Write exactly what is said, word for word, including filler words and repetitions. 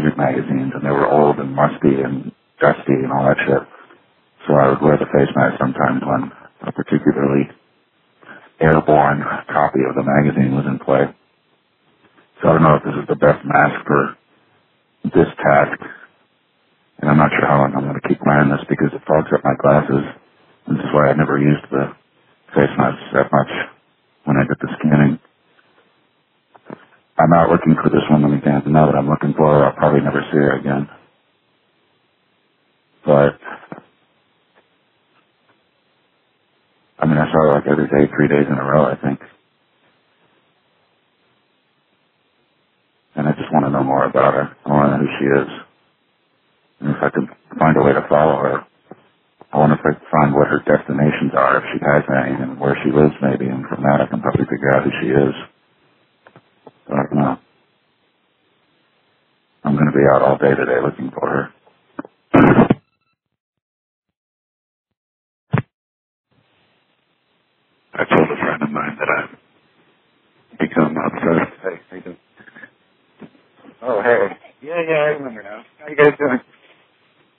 music magazines, and they were old and musty and dusty and all that shit. So I would wear the face mask sometimes when a particularly airborne copy of the magazine was in play. So I don't know if this is the best mask for this task, and I'm not sure how long I'm going to keep wearing this because it fogs up my glasses. This is why I never used the face mask that much when I did the scanning. I'm out looking for this woman again. To know that I'm looking for her, I'll probably never see her again. But I mean, I saw her like every day, three days in a row, I think. And I just want to know more about her. I want to know who she is. And if I can find a way to follow her, I wonder if I can find what her destinations are, if she has any, and where she lives maybe, and from that I can probably figure out who she is. But I don't know. I'm going to be out all day today looking for her. I told a friend of mine that I've become obsessed. Hey, how you doing? Oh, hey. Yeah, yeah, I remember now. How you guys doing?